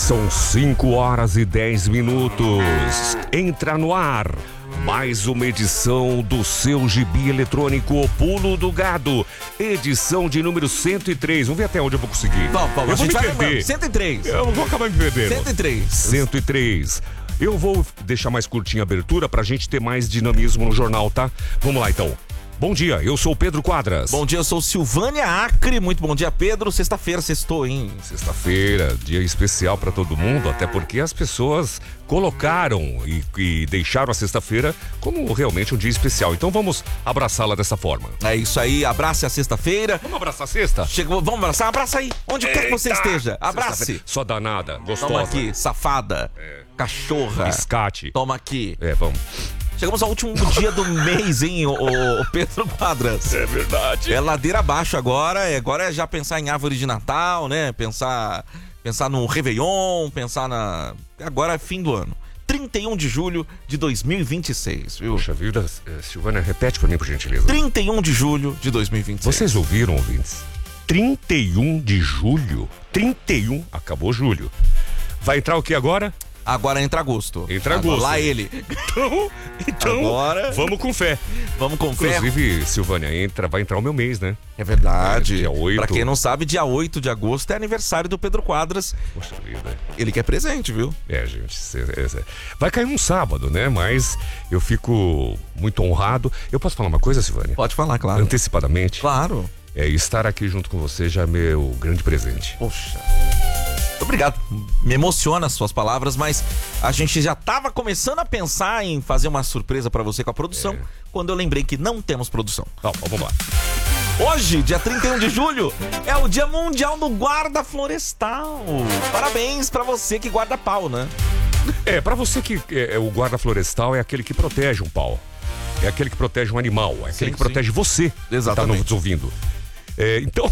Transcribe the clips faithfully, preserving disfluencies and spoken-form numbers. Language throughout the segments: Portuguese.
São cinco horas e dez minutos. Entra no ar mais uma edição do seu gibi eletrônico O Pulo do Gado. Edição de número cento e três. Vamos ver até onde eu vou conseguir. Vamos, vamos. Eu vou me perder. cento e três. Eu vou acabar me perdendo. cento e três. cento e três. Eu vou deixar mais curtinha a abertura pra gente ter mais dinamismo no jornal, tá? Vamos lá, então. Bom dia, eu sou o Pedro Quadras. Bom dia, eu sou Silvânia Acre. Muito bom dia, Pedro. Sexta-feira, sextou, hein? Sexta-feira, dia especial pra todo mundo, até porque as pessoas colocaram e, e deixaram a sexta-feira como realmente um dia especial. Então vamos abraçá-la dessa forma. É isso aí, abrace a sexta-feira. Vamos abraçar a sexta? Chegou, vamos abraçar? Abraça aí, onde Eita! quer que você esteja. Abrace. Só danada, gostosa. Toma aqui, safada, É. cachorra. Escate. Toma aqui. É, vamos. Chegamos ao último dia do mês, hein, o, o Pedro Quadras. É verdade. É ladeira abaixo agora, é, agora é já pensar em árvore de Natal, né? Pensar, pensar no Réveillon, pensar na... Agora é fim do ano. trinta e um de julho de dois mil e vinte e seis, viu? Poxa vida, Silvana, repete pra mim, por gentileza. trinta e um de julho de dois mil e vinte e seis. Vocês ouviram, ouvintes? trinta e um de julho. trinta e um, acabou julho. Vai entrar o que agora? Agora entra agosto. Entra Agora, agosto. Lá ele. Então, então Agora- vamos com fé. Vamos com fé. Inclusive, Silvânia, entra, vai entrar o meu mês, né? É verdade. É, dia oito. Pra quem não sabe, dia oito de agosto é aniversário do Pedro Quadras. Poxa vida. Ele quer presente, viu? É, gente, cê, é, cê. Vai cair um sábado, né? Mas eu fico muito honrado. Eu posso falar uma coisa, Silvânia? Pode falar, claro. Antecipadamente. Claro. É, estar aqui junto com você já é meu grande presente. Poxa. Muito obrigado. Me emociona as suas palavras, mas a gente já tava começando a pensar em fazer uma surpresa pra você com a produção, É. quando eu lembrei que não temos produção. Tá, vamos lá. Hoje, dia trinta e um de julho, é o Dia Mundial do Guarda Florestal. Parabéns pra você que guarda pau, né? É, pra você que é, é, o guarda florestal é aquele que protege um pau. É aquele que protege um animal. É aquele Sim, que protege você. Exatamente. Que tá nos ouvindo. É, então,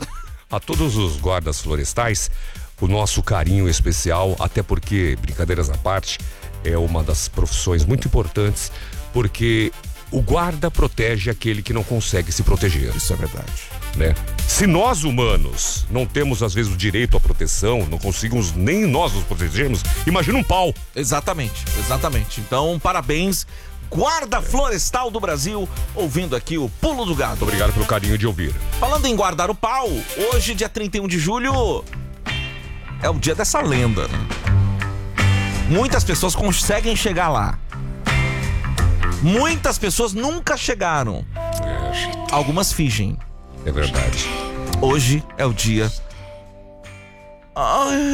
a todos os guardas florestais, o nosso carinho especial, até porque, brincadeiras à parte, é uma das profissões muito importantes, porque o guarda protege aquele que não consegue se proteger. Isso é verdade. Né? Se nós humanos não temos às vezes o direito à proteção, não conseguimos nem nós nos protegermos, imagina um pau. Exatamente, exatamente. Então, parabéns, Guarda Florestal do Brasil, ouvindo aqui o Pulo do Gado. Obrigado pelo carinho de ouvir. Falando em guardar o pau, hoje, dia trinta e um de julho, é o dia dessa lenda, né? Muitas pessoas conseguem chegar lá. Muitas pessoas nunca chegaram. É, Algumas fingem. é verdade. Hoje é o dia... Ai,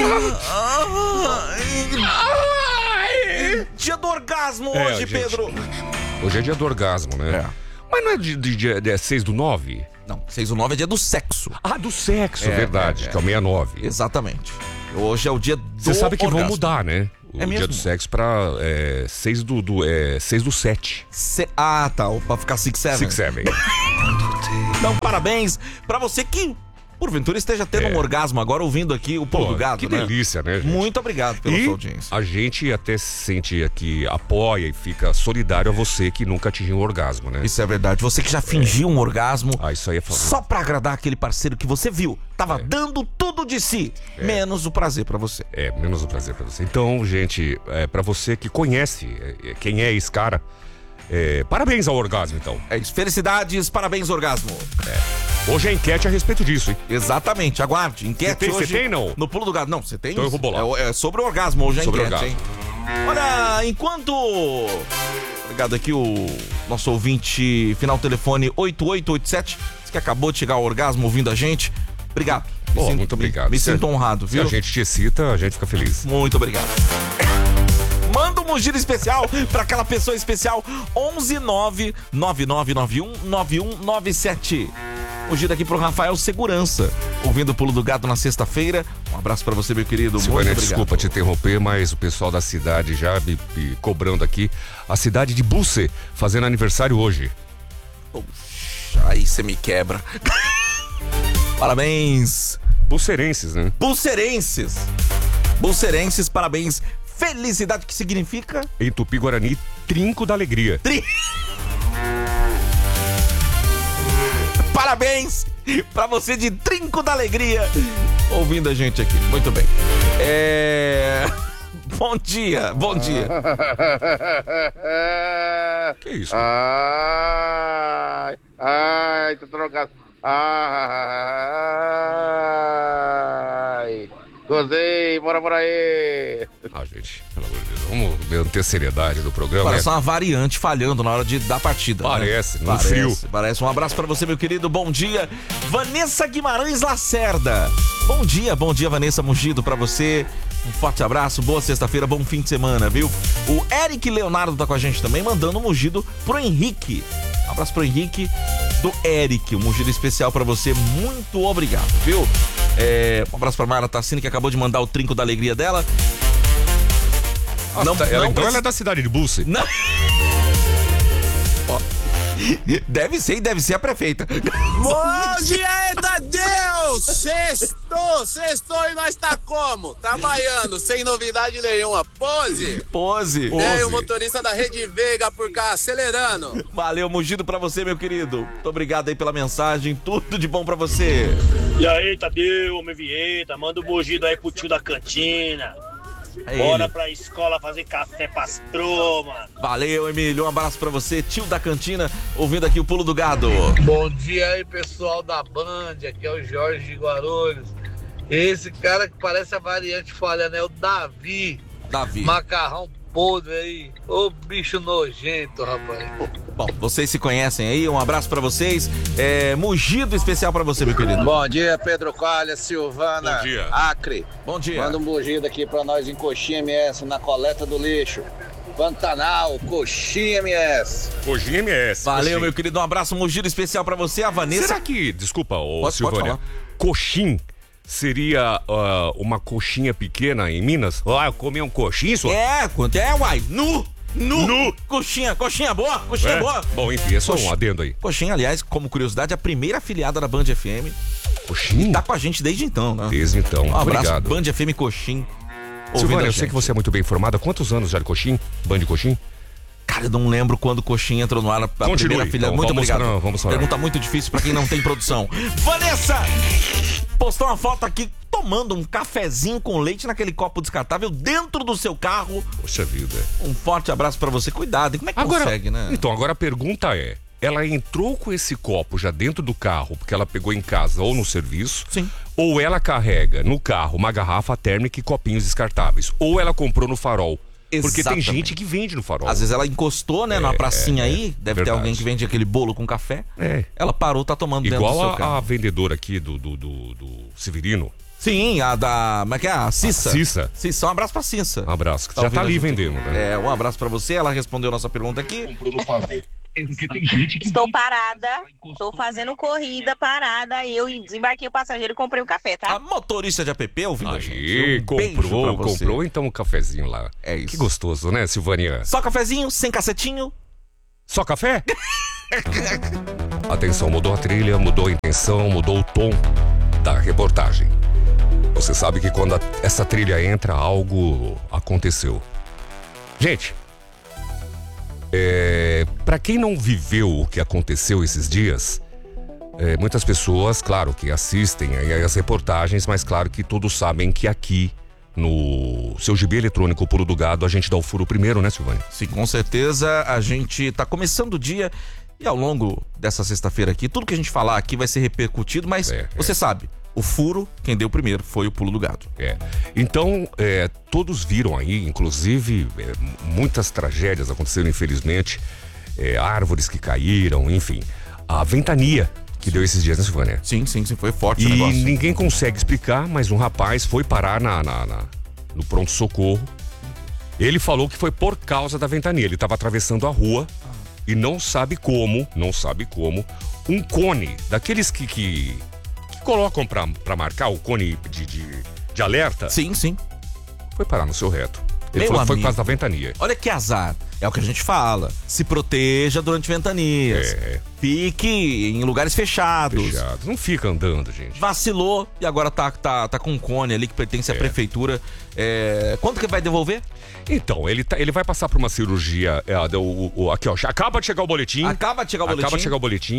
ai, dia do orgasmo É, hoje, gente. Pedro. Hoje é dia do orgasmo, né? É. Mas não é de, de, de, de seis do nove? Não, seis do nove é dia do sexo. Ah, do sexo, É, verdade, é, é. que é o sessenta e nove. Exatamente. Hoje é o dia do Você sabe que orgasmo. vão mudar, né? O É dia mesmo? do sexo pra é, seis do, do, é, seis do sete. Se... Ah, tá. Pra ficar six seven. Six seven. Então, parabéns pra você que, porventura, esteja tendo É. um orgasmo agora ouvindo aqui o Pulo Pô, do Gado, que né? delícia, né, gente? Muito obrigado pela E sua audiência. a gente até se sente aqui, apoia e fica solidário a você que nunca atingiu um orgasmo, né? Isso é verdade. Você que já fingiu um orgasmo Ah, isso aí é favor. só pra agradar aquele parceiro que você viu, tava É. dando tudo de si, menos o prazer pra você. É, menos um prazer pra você. Então, gente, é, pra você que conhece é, é, quem é esse cara, é, parabéns ao orgasmo, então. É isso. Felicidades, parabéns, orgasmo. Hoje é enquete a respeito disso, hein? Exatamente, aguarde. Enquete Você tem- você hoje tem, não? no Pulo do Gado. Não, você tem? Então eu vou bolar. É, é sobre o orgasmo hoje a Sobre o enquete, hein? Olha, enquanto... Obrigado aqui o nosso ouvinte, final telefone oito oito oito sete, diz que acabou de chegar ao orgasmo ouvindo a gente. Obrigado. Me Pô, sinto- muito obrigado. Me, me Se a- sinto honrado, Se viu? a gente te cita, a gente fica feliz. Muito obrigado. Manda um giro especial pra aquela pessoa especial. onze nove nove nove nove um nove um nove sete. Um giro aqui pro Rafael Segurança, ouvindo o Pulo do Gado na sexta-feira. Um abraço pra você, meu querido. Silvânia, Muito obrigado. desculpa te interromper, mas o pessoal da cidade já me, me cobrando aqui. A cidade de Buce fazendo aniversário hoje. Poxa, aí você me quebra. Parabéns. Bucerenses, né? Bucerenses. Bucerenses, parabéns. Felicidade, que significa? Em Tupi-Guarani, trinco da alegria. Tri... Parabéns pra você de Trinco da Alegria, ouvindo a gente aqui. Muito bem. É... Bom dia, bom dia. Que isso? Ai, ai, tô trocado. Ai, gozei, bora, bora aí. Ah, gente, pelo amor de Deus, vamos manter a seriedade do programa. Parece né? uma variante falhando na hora de dar partida. Parece, né? no Parece, frio. Parece. Um abraço pra você, meu querido. Bom dia, Vanessa Guimarães Lacerda. Bom dia, bom dia, Vanessa Mugido, pra você. Um forte abraço, boa sexta-feira, bom fim de semana, viu? O Eric Leonardo tá com a gente também, mandando um mugido pro Henrique. Um abraço pro Henrique do Eric, um mugido especial pra você, muito obrigado, viu? É, um abraço pra Mara Tassini, que acabou de mandar o trinco da alegria dela. Nossa, não, tá, ela, não então preci- ela é da cidade de Bulce. Não. Ó, deve ser e deve ser a prefeita. Bom dia, Tadeu! Sextou, sextou e nós tá como? Trabalhando, sem novidade nenhuma. Pose! Pose. E aí, o motorista da Rede Veiga por cá, acelerando. Valeu, mugido pra você, meu querido. Muito obrigado aí pela mensagem, tudo de bom pra você. E aí, Tadeu, homem Vieta, manda um mugido aí pro tio da cantina. É Bora ele. pra escola fazer café pras tromas. Valeu, Emílio, um abraço pra você, tio da cantina, ouvindo aqui o Pulo do Gado. Bom dia aí, pessoal da Band, aqui é o Jorge de Guarulhos. Esse cara que parece a variante falhando é o Davi, Davi. macarrão podre aí. Ô bicho nojento, rapaz. Bom, vocês se conhecem aí, um abraço pra vocês. É, mugido especial pra você, meu querido. Bom dia, Pedro Calha, Silvana, Bom dia. Acre. Bom dia. Manda um bugido aqui pra nós em Coxinha M S, na coleta do lixo. Pantanal, Coxinha M S. Coxinha M S. Valeu, coxinha. meu querido, um abraço, mugido especial pra você, a Vanessa. Será que, desculpa, ô Pode- pode Silvânia, falar. coxim seria ah, uma coxinha pequena em Minas? Ah, eu comi um coxinho, só? É, quanto é, uai? Nu! Nu! Nu. Coxinha, coxinha boa, coxinha É? boa. Bom, enfim, é só Coxinha. um adendo aí. Coxinha, aliás, como curiosidade, a primeira afiliada da Band F M. Coxinha? Tá com a gente desde então, né? Desde então, Um abraço, obrigado. Band F M Coxim. ouvindo Silvânia, a eu sei gente. que você é muito bem informada. Quantos anos já de coxim? Band de coxim? Cara, eu não lembro quando o Coxinha entrou no ar a Continue, primeira afiliada. então, Muito vamos obrigado. pra- vamos orar. Pergunta muito difícil pra quem não tem produção. Vanessa! Postou uma foto aqui tomando um cafezinho com leite naquele copo descartável dentro do seu carro. Poxa vida. Um forte abraço pra você. Cuidado, hein? Como é que Agora, consegue, né? então, agora a pergunta é, ela entrou com esse copo já dentro do carro porque ela pegou em casa ou no serviço? Sim. Ou ela carrega no carro uma garrafa térmica e copinhos descartáveis? Ou ela comprou no farol? Porque tem Exatamente. gente que vende no farol. Às vezes ela encostou, né, numa pracinha é, aí. Deve verdade. ter alguém que vende aquele bolo com café. É. Ela parou, tá tomando dentro do seu Igual a, carro. a vendedora aqui do, do, do, do Severino. Sim, a da... Como é que é? A Cissa. A Cissa. Cissa, um abraço pra Cissa. Um abraço, que Tá já tá ouvindo ali a gente? vendendo, né? É, um abraço pra você. Ela respondeu a nossa pergunta aqui. Estou parada, estou fazendo corrida parada, eu desembarquei o passageiro e comprei um café, A tá? motorista de app ouvindo a gente. Aí, Um beijo comprou, pra você. comprou então um cafezinho lá. É isso. Que gostoso, né, Silvânia? Só cafezinho, sem cacetinho. Só café? Atenção, mudou a trilha, mudou a intenção, mudou o tom da reportagem. Você sabe que quando a- essa trilha entra, algo aconteceu. Gente, é, para quem não viveu o que aconteceu esses dias, é, muitas pessoas, claro, que assistem aí as reportagens, mas claro que todos sabem que aqui no seu gibi eletrônico Pulo do Gado a gente dá o furo primeiro, né, Silvânia? Sim, com certeza a gente tá começando o dia e ao longo dessa sexta-feira aqui, tudo que a gente falar aqui vai ser repercutido, mas É, você sabe, o furo, quem deu primeiro foi o Pulo do Gado. É. Então, é, todos viram aí, inclusive, é, muitas tragédias aconteceram, infelizmente. É, árvores que caíram, enfim. A ventania que deu esses dias, né, Silvânia? Sim, sim, sim, foi forte E o negócio. ninguém consegue explicar, mas um rapaz foi parar na, na- na- no pronto-socorro. Ele falou que foi por causa da ventania. Ele estava atravessando a rua e não sabe como, não sabe como, um cone, daqueles que, que, que colocam pra, pra marcar o cone de, de, de alerta, Sim, sim. foi parar no seu reto. Ele Meu falou que foi por amigo. causa da ventania. Olha que azar. É o que a gente fala. Se proteja durante ventanias. É. Fique em lugares fechados. Fechado. Não fica andando, gente. Vacilou e agora tá, tá, tá com um cone ali que pertence à É. prefeitura. É, quanto que vai devolver? Então, ele, tá- ele vai passar por uma cirurgia. É, o, o- aqui, ó. Acaba de chegar o boletim. Acaba de chegar o boletim. Acaba de chegar o boletim.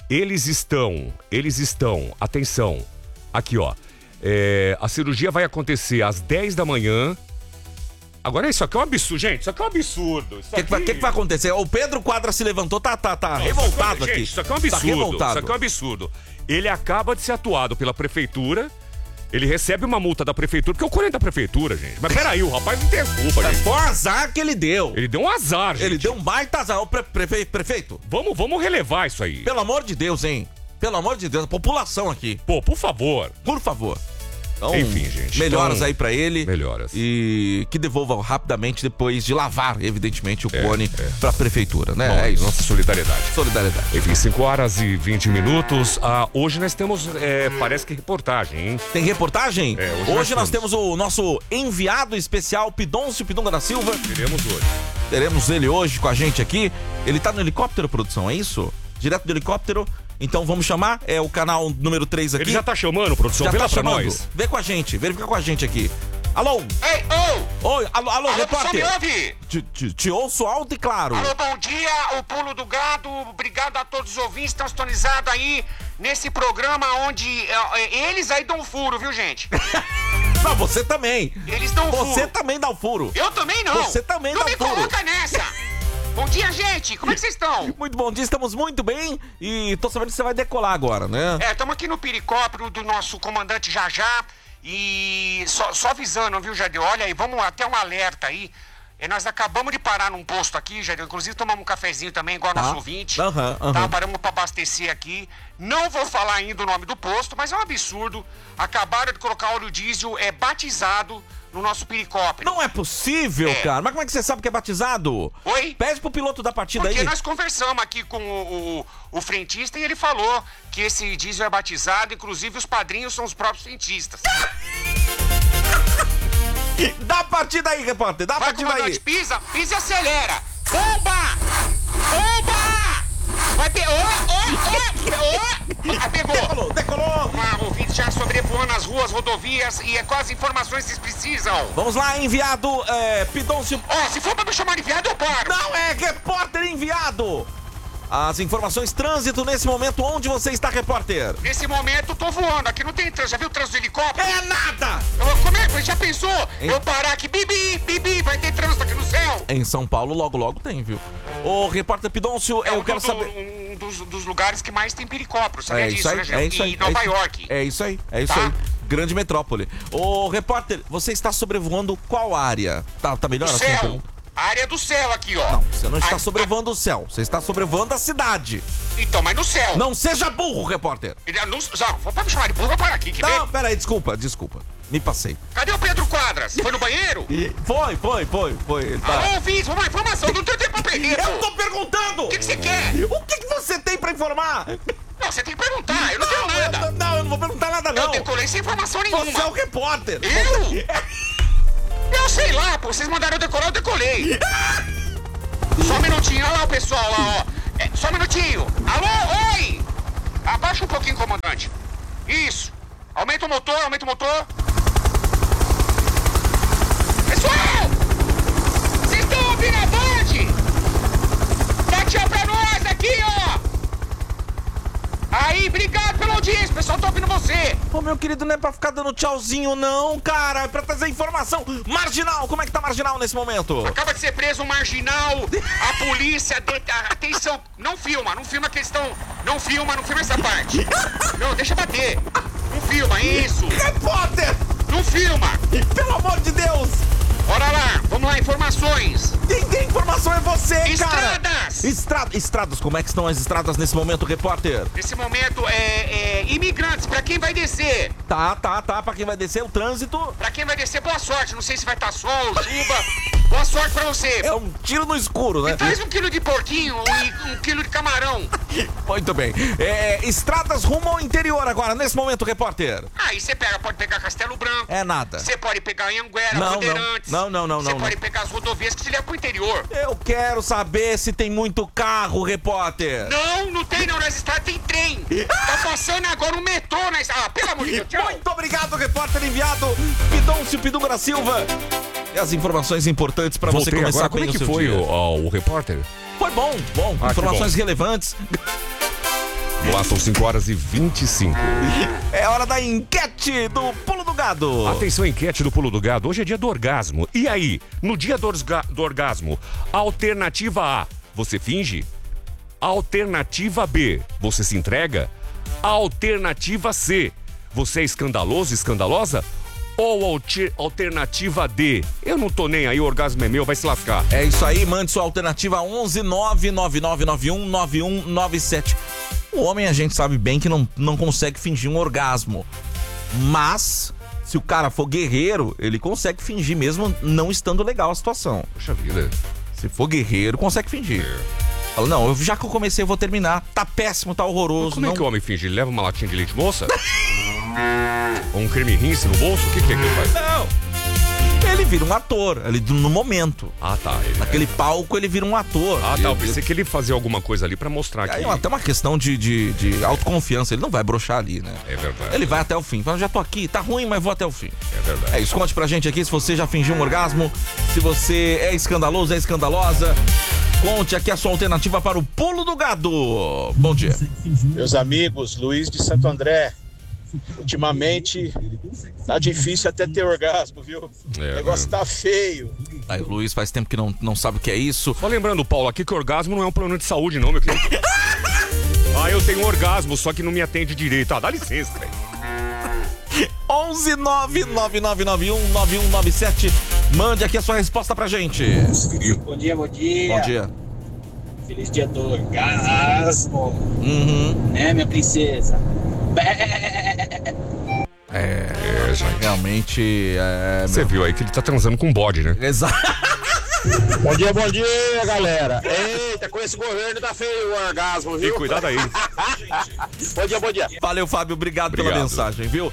eles estão, eles estão, atenção, aqui ó, é, a cirurgia vai acontecer às dez da manhã. Agora isso aqui é um absurdo, gente, isso aqui é um absurdo. O que, que, que, que vai acontecer? O Pedro Quadra se levantou, tá, tá, tá Não, revoltado gente, aqui. Isso aqui é um absurdo, tá revoltado. isso aqui é um absurdo. Ele acaba de ser atuado pela prefeitura, ele recebe uma multa da prefeitura, porque é o corrente da prefeitura, gente. Mas peraí, o rapaz não tem culpa, gente. Foi um azar que ele deu. Ele deu um azar, gente. Ele deu um baita azar. Ô, pre prefe prefeito. Vamos, vamos relevar isso aí. Pelo amor de Deus, hein? Pelo amor de Deus, a população aqui. Pô, por favor. Por favor. Então, enfim, gente. Melhoras então, aí pra ele. Melhoras. E que devolvam rapidamente depois de lavar, evidentemente, o É, cone é. pra prefeitura, né? Bom, é isso. Nossa solidariedade. Solidariedade. Enfim, cinco horas e vinte minutos. Ah, hoje nós temos, é, parece que reportagem, hein? Tem reportagem? É, hoje hoje nós nós temos. temos o nosso enviado especial, Pidoncio Pidonga da Silva. Teremos hoje. Teremos ele hoje com a gente aqui. Ele tá no helicóptero, produção, é isso? Direto do helicóptero. Então vamos chamar, é o canal número três aqui. Ele já tá chamando, produção, já vê tá lá pra chamando. nós. Vê com a gente, verifica com a gente aqui. Alô? Ei, ô! Oi, alô, alô, Alô, repórter. pessoal, me ouve? Te, te, te ouço alto e claro. Alô, bom dia, o Pulo do Gado, obrigado a todos os ouvintes que estão sintonizados aí nesse programa onde é, eles aí dão furo, viu, gente? Não, você também. Eles dão furo. Você também dá o furo. Eu também não. Você também não dá me o furo. coloca nessa. Bom dia, gente, como é que vocês estão? Muito bom dia, estamos muito bem e tô sabendo que você vai decolar agora, né? É, estamos aqui no pericóptero do nosso comandante Jajá e só, só avisando, viu, Jadeu? Olha aí, vamos até um alerta aí. É, nós acabamos de parar num posto aqui, Jadeu, inclusive tomamos um cafezinho também, igual Tá. nosso ouvinte. Aham, aham. Tá, paramos pra abastecer aqui. Não vou falar ainda o nome do posto, mas é um absurdo. Acabaram de colocar óleo diesel, é batizado no nosso pericóptero. Não é possível, É. cara. Mas como é que você sabe que é batizado? Oi? Pede pro piloto da partida Porque aí. nós conversamos aqui com o, o, o frentista e ele falou que esse diesel é batizado, inclusive os padrinhos são os próprios frentistas. Dá a partida aí, repórter. Dá a Vai, partida aí. comandante, pisa, pisa e acelera. Bomba! Bomba! Vai ter... Ô, ô, ô, ô! Ah, pegou! Decolou, decolou. Uma ouvinte já sobrevoando as ruas, rodovias e é quais informações vocês precisam. Vamos lá, enviado é, Pidoncio. Ó, se for pra me chamar de viado, eu paro. Não é repórter enviado. As informações trânsito nesse momento, onde você está, repórter? Nesse momento, eu tô voando. Aqui não tem trânsito. Já viu o trânsito do helicóptero? É nada! Eu, como é? Já pensou? Hein? Eu parar aqui, bibi, bibi, vai ter trânsito aqui no céu. Em São Paulo, logo, logo tem, viu? Ô, repórter Pidoncio, É eu um, quero do- saber... um dos, dos lugares que mais tem pericóptero, sabia É disso, isso aí, né, gente? é isso aí. E Nova é isso- York. É isso aí, é isso Tá? aí. Grande metrópole. Ô, repórter, você está sobrevoando qual área? Tá, tá melhor Do assim? céu. então? A área do céu aqui, ó. Não, você não está A- sobrevoando o céu, você está sobrevoando a cidade. a- Então, mas no céu. Não seja burro, repórter. Ele- No, não, vou me chamar de burro, vou parar aqui, quer Não, ver? peraí, desculpa, desculpa. Me passei. Cadê o Pedro Quadras? Foi no banheiro? Foi, foi, foi, foi. Ele tá... Alô, ouvintes, vamos lá, informação, não tenho tempo pra perder. Eu tô perguntando! O que que você quer? O que, que você tem pra informar? Não, você tem que perguntar, eu não tenho nada. Eu, não, eu não vou perguntar nada, não. Eu decorei sem informação nenhuma. Você é o repórter. Eu? Eu sei lá, pô, vocês mandaram eu decorar, eu decolei. Só um minutinho, olha lá o pessoal lá, ó. É, só um minutinho. Alô, oi! Abaixa um pouquinho, comandante. Isso. Aumenta o motor, aumenta o motor. Pessoal! Vocês estão ouvindo a Band? Dá tchau pra nós aqui, ó. Aí, obrigado pela audiência, o pessoal tá ouvindo você. Ô, meu querido, não é pra ficar dando tchauzinho, não, cara. É pra trazer informação. Marginal, como é que tá Marginal nesse momento? Acaba de ser preso um marginal, a polícia... De... Atenção, não filma, não filma que eles estão... Não filma, não filma essa parte. Não, deixa bater. Não filma, isso. Repórter! Não filma. Pelo amor de Deus! Bora lá, vamos lá, informações. Quem tem informação é você, cara! Estradas! Estrada, estradas, como é que estão as estradas nesse momento, repórter? Nesse momento, é, é... Imigrantes, pra quem vai descer? Tá, tá, tá, pra quem vai descer o trânsito. Pra quem vai descer, boa sorte. Não sei se vai estar sol, chuva. Boa sorte pra você. É um tiro no escuro, né? E traz um quilo de porquinho e um quilo de camarão. Muito bem. É, estradas rumo ao interior agora, nesse momento, repórter. Aí você pega, pode pegar Castelo Branco. É nada. Você pode pegar Anhanguera, Não, Bandeirantes. não, não, não, Você não, pode não. pegar as rodovias que se leva pro interior. Eu quero saber se tem muito carro, repórter. Não, não tem não. Nas estradas tem trem. Tá passando agora um metrô na estrada. Ah, pelo amor de Deus, tchau. Muito obrigado, repórter enviado Pidoncio Pidonga da Silva. E as informações importantes pra você Voltei começar agora, como bem é que o seu foi dia. o, ó, o repórter? Foi bom, bom. Ah, que informações bom. relevantes. No ar são cinco horas e vinte e cinco. É hora da enquete do Pulo do Gado. Atenção, enquete do Pulo do Gado. Hoje é dia do orgasmo. E aí, no dia do, orga- do orgasmo, alternativa A, você finge? Alternativa B, você se entrega? Alternativa C, você é escandaloso, escandalosa? Ou alter- alternativa D, eu não tô nem aí, o orgasmo é meu, vai se lascar. É isso aí, mande sua alternativa onze nove nove nove nove um nove um nove sete. O homem a gente sabe bem que não, não consegue fingir um orgasmo. Mas, se o cara for guerreiro, ele consegue fingir mesmo não estando legal a situação. Poxa vida. Se for guerreiro, consegue fingir. Fala, não, eu, já que eu comecei, eu vou terminar. Tá péssimo, tá horroroso. Mas como não... é que o homem finge? Ele leva uma latinha de leite moça? Ou um creme rinse no bolso? O que, que é que ele faz? Não. Ele vira um ator, ali no momento. Ah, tá. Ele Naquele é... palco, ele vira um ator. Ah, tá. Eu Ele- pensei que ele fazia alguma coisa ali pra mostrar que... Aí é até uma questão de, de, de autoconfiança. Ele não vai broxar ali, né? É verdade. Ele vai até o fim. Fala, já tô aqui, tá ruim, mas vou até o fim. É verdade. É isso, conte pra gente aqui se você já fingiu um orgasmo, se você é escandaloso, é escandalosa. Conte aqui a sua alternativa para o Pulo do Gado. Bom dia. Meus amigos, Luiz de Santo André, ultimamente tá difícil até ter orgasmo, viu? É, o negócio tá feio. Aí o Luiz faz tempo que não, não sabe o que é isso. Só lembrando, Paulo, aqui que o orgasmo não é um problema de saúde, não, meu querido. Ah, eu tenho orgasmo, só que não me atende direito. Ah, dá licença, velho. onze nove nove nove nove um nove um nove sete. Mande aqui a sua resposta pra gente. Bom dia, bom dia. Bom dia. Feliz dia do orgasmo. Uhum. Né, minha princesa? É, É, gente. realmente é. Você viu aí que ele tá transando com um bode, né? Exato. Bom dia, bom dia, galera. Eita, com esse governo tá feio o orgasmo, viu? E cuidado aí. Bom dia, bom dia. Valeu, Fábio. Obrigado, Obrigado. pela mensagem, viu?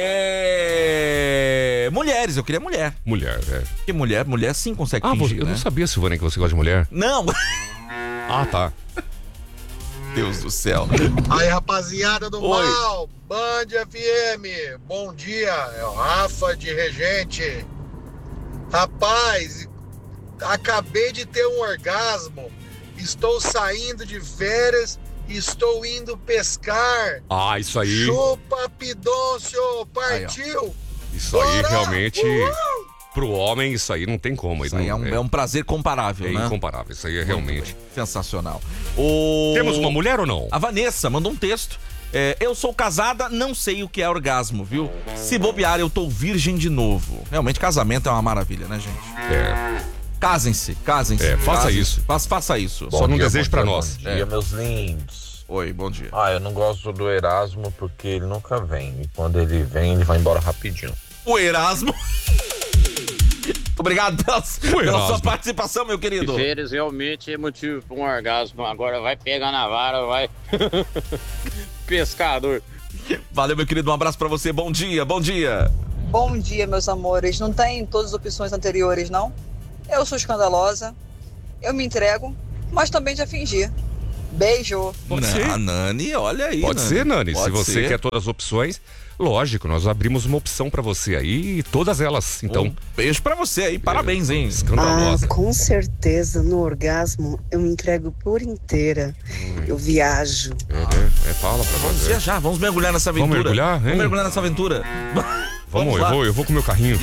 É... Mulheres, eu queria mulher. Mulher, é. Porque mulher, mulher sim consegue Ah, fingir, você, eu né? não sabia, Silvana, que você gosta de mulher. Não. Ah, tá. Deus do céu. Aí, rapaziada do Oi. mal, Band F M, bom dia, é o Rafa de Regente. Rapaz, acabei de ter um orgasmo, estou saindo de férias, estou indo pescar. Ah, isso aí. Chupa, Pidôncio, partiu. Isso aí Bora! realmente. Uhul! Pro homem, isso aí não tem como. Isso aí é um, é um prazer comparável, é né? incomparável. Isso aí é realmente. Sensacional. O... Temos uma mulher ou não? A Vanessa mandou um texto. É, eu sou casada, não sei o que é orgasmo, viu? Se bobear, eu tô virgem de novo. Realmente, casamento é uma maravilha, né, gente? É. Casem-se, casem-se. É, faça casem-se. isso. Faça, faça isso. Só não deseje pra nós. Bom dia, É. meus lindos. Oi, bom dia. Ah, eu não gosto do Erasmo porque ele nunca vem. E quando ele vem, ele vai embora rapidinho. O Erasmo. Obrigado pela, pela Erasmo. sua participação, meu querido. Férias realmente é motivo para um orgasmo. Agora vai pegar na vara, vai. Pescador. Valeu, meu querido. Um abraço pra você. Bom dia, bom dia. Bom dia, meus amores. Não tem todas as opções anteriores, não? Eu sou escandalosa, eu me entrego, mas também já fingi. Beijo. Pode ser. A Nani, olha aí. Pode ser, Nani. Pode Se você ser. quer todas as opções, lógico, nós abrimos uma opção pra você aí e todas elas. Então, Um beijo pra você aí. Parabéns, hein? escandalosa. Ah, com certeza, no orgasmo eu me entrego por inteira. Eu viajo. É, é, é, fala pra Vamos você. viajar, vamos mergulhar nessa Vamos aventura. mergulhar, hein? Vamos mergulhar nessa aventura. Vamos, eu lá. vou, eu vou com o meu carrinho.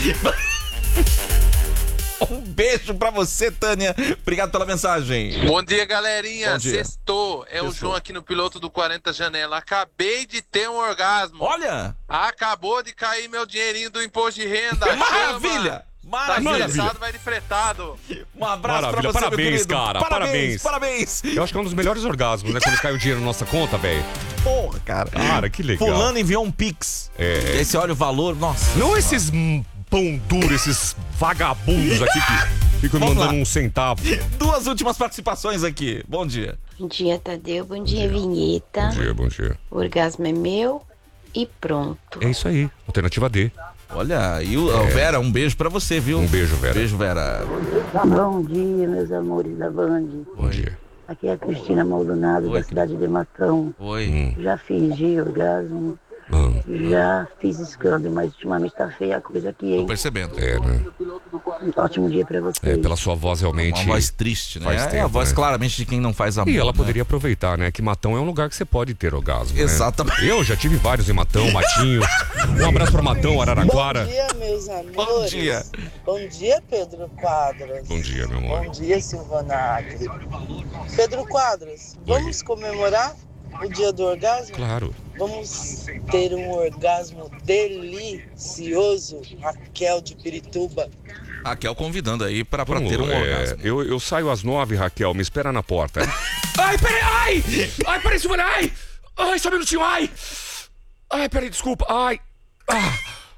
Um beijo pra você, Tânia. Obrigado pela mensagem. Bom dia, galerinha. Bom dia. Sextou. É o Sextou. João aqui no piloto do quarenta Janela. Acabei de ter um orgasmo. Olha! Acabou de cair meu dinheirinho do imposto de renda. Maravilha! Tá Maravilha! estressado, vai de fretado. Um abraço Maravilha, pra você, parabéns, meu querido. cara, Parabéns, parabéns. parabéns. Eu acho que é um dos melhores orgasmos, né? Quando cai o dinheiro na nossa conta, velho. Porra, cara. Cara, que legal. Fulano enviou um pix. É. E aí você olha o valor, nossa. Não esses hum, pão duro, esses vagabundos aqui que ficam Vamos mandando lá. um centavo. Duas últimas participações aqui. Bom dia. Bom dia, Tadeu. Bom dia, Vinheta. Bom dia, bom dia. O orgasmo é meu e pronto. É isso aí, alternativa D. Olha, e o É. Vera, um beijo pra você, viu? Um beijo, Vera. Beijo, Vera. Bom dia, meus amores da Band. Bom dia. Aqui é a Cristina Maldonado, da cidade de Matão. Oi. Hum. Já fingi orgasmo, Hum. já fiz escândalo, mas ultimamente tá feia a coisa aqui, Tô hein? percebendo. É, né? Um ótimo dia pra vocês. É, pela sua voz realmente... Uma voz triste, né? Faz É tempo, a voz né? claramente de quem não faz amor. E ela né? poderia aproveitar, né? Que Matão é um lugar que você pode ter orgasmo. né? Exatamente. Eu já tive vários em Matão, Matinho. Um abraço pra Matão, Araraquara. Bom dia, meus amores. Bom dia. Bom dia, Pedro Quadros. Bom dia, meu amor. Bom dia, Silvanagre. Pedro Quadros, vamos comemorar o dia do orgasmo? Claro. Vamos ter um orgasmo delicioso, Raquel de Pirituba. Raquel convidando aí pra, pra Vamos, ter um é, orgasmo. Eu, eu saio às nove, Raquel, me espera na porta. Ai, peraí, ai! Ai, peraí, Silvana, ai! Ai, só um minutinho, ai! Ai, peraí, desculpa, ai! Ah.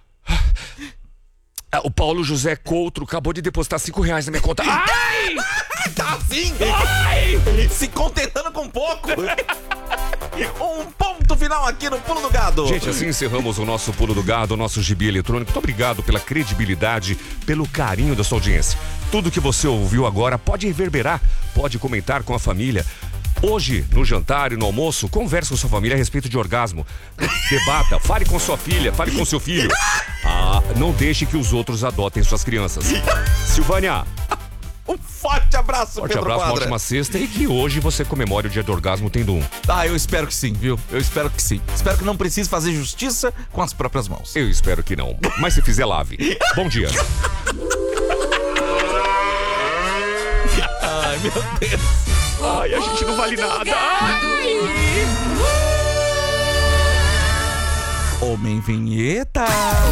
Ah, o Paulo José Coutro acabou de depositar cinco reais na minha conta. Ai! Tá assim! Ai! Se contentando com pouco! Um ponto final aqui no Pulo do Gado. Gente, assim encerramos o nosso Pulo do Gado, o nosso gibi eletrônico. Muito obrigado pela credibilidade, pelo carinho da sua audiência. Tudo que você ouviu agora pode reverberar, pode comentar com a família. Hoje, no jantar e no almoço, converse com sua família a respeito de orgasmo. Debata, fale com sua filha, fale com seu filho. Ah, não deixe que os outros adotem suas crianças. Silvânia, um forte abraço, forte Pedro abraço, uma Quadra. ótima sexta e que hoje você comemore o dia do orgasmo tendo um. Ah, eu espero que sim, viu? Eu espero que sim. Espero que não precise fazer justiça com as próprias mãos. Eu espero que não. Mas se fizer, lave. Bom dia. Ai, meu Deus. Ai, a gente não vale nada. Ai. Homem Vinheta.